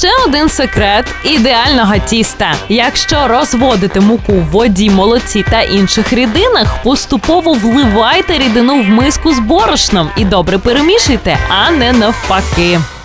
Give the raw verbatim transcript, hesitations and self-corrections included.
Ще один секрет ідеального тіста. Якщо розводите муку в воді, молоці та інших рідинах, поступово вливайте рідину в миску з борошном і добре перемішуйте, а не навпаки.